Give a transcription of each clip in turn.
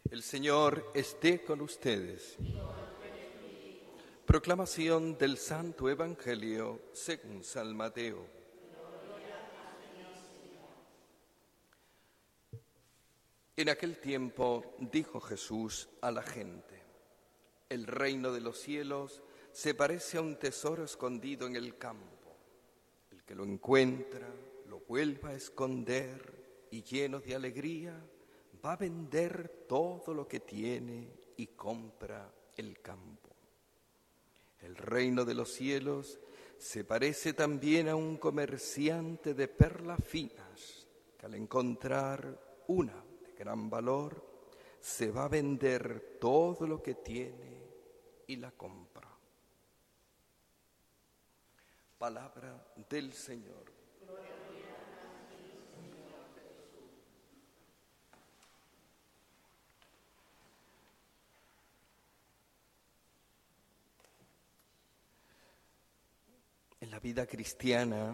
El Señor esté con ustedes. Proclamación del Santo Evangelio según San Mateo. En aquel tiempo dijo Jesús a la gente: el reino de los cielos se parece a un tesoro escondido en el campo. El que lo encuentra, lo vuelve a esconder y lleno de alegría va a vender todo lo que tiene y compra el campo. El reino de los cielos se parece también a un comerciante de perlas finas que al encontrar una de gran valor se va a vender todo lo que tiene y la compra. Palabra del Señor. En la vida cristiana,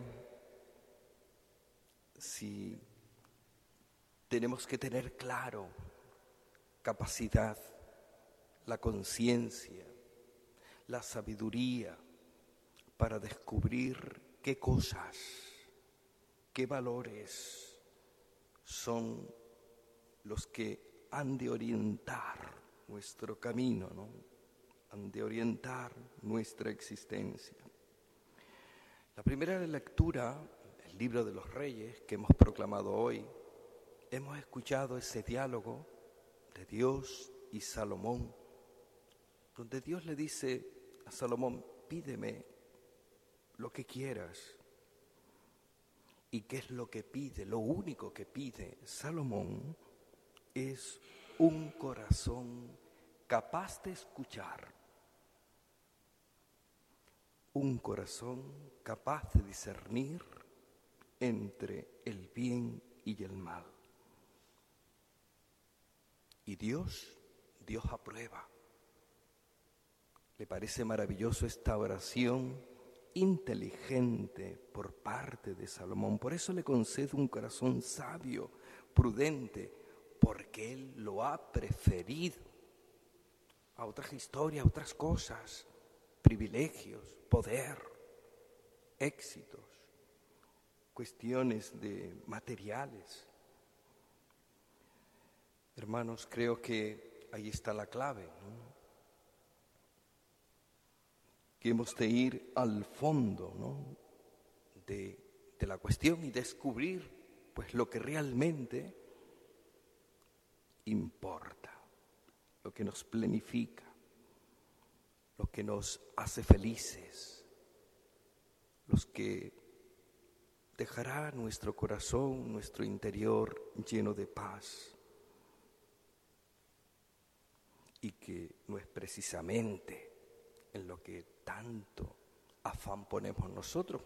si tenemos que tener claro, capacidad, la conciencia, la sabiduría para descubrir qué cosas, qué valores son los que han de orientar nuestro camino, ¿no? Han de orientar nuestra existencia. La primera lectura, el libro de los Reyes que hemos proclamado hoy, hemos escuchado ese diálogo de Dios y Salomón, donde Dios le dice a Salomón: pídeme lo que quieras. ¿Y qué es lo que pide? Lo único que pide Salomón es un corazón capaz de escuchar, un corazón capaz de discernir entre el bien y el mal. Y Dios aprueba. ¿Le parece maravilloso esta oración inteligente por parte de Salomón? Por eso le concede un corazón sabio, prudente, porque él lo ha preferido a otras historias, a otras cosas, privilegios, poder, éxitos, cuestiones de materiales. Hermanos, creo que ahí está la clave, ¿no? Que hemos de ir al fondo, ¿no? de la cuestión y descubrir pues lo que realmente importa, lo que nos plenifica, lo que nos hace felices, los que dejará nuestro corazón, nuestro interior lleno de paz, y que no es precisamente en lo que tanto afán ponemos nosotros,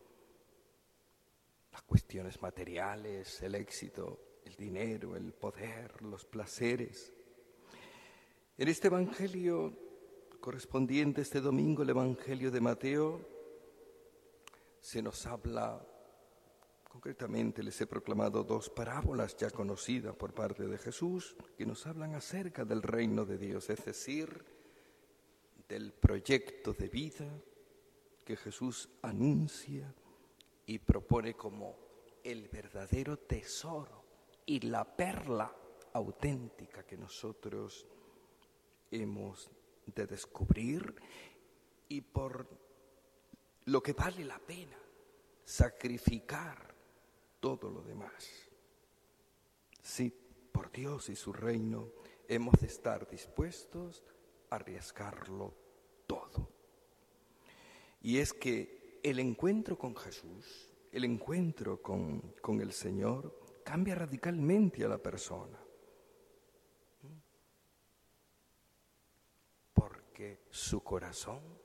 las cuestiones materiales, el éxito, el dinero, el poder, los placeres. En este Evangelio correspondiente este domingo, el Evangelio de Mateo, se nos habla, concretamente les he proclamado dos parábolas ya conocidas por parte de Jesús, que nos hablan acerca del reino de Dios, es decir, del proyecto de vida que Jesús anuncia y propone como el verdadero tesoro y la perla auténtica que nosotros hemos de descubrir y por lo que vale la pena sacrificar todo lo demás. Sí, por Dios y su reino hemos de estar dispuestos a arriesgarlo todo. Y es que el encuentro con Jesús, el encuentro con el Señor, cambia radicalmente a la persona. Porque su corazón